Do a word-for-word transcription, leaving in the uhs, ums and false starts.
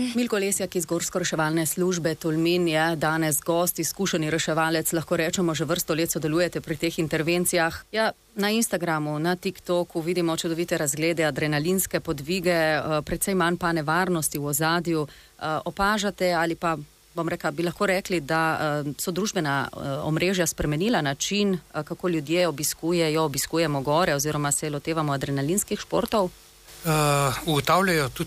Milko Lesjak iz Gorsko-reševalne službe Tolmin je danes gost, izkušeni reševalec, lahko rečemo, že vrsto let sodelujete pri teh intervencijah. Ja, na Instagramu, na TikToku vidimo čudovite razglede, adrenalinske podvige, precej manj pa nevarnosti v ozadju. Opažate ali pa, bom rekla, bi lahko rekli, da so družbena omrežja spremenila način, kako ljudje obiskujejo, obiskujemo gore oziroma se lotevamo adrenalinskih športov? Uh, ugotavljajo tudi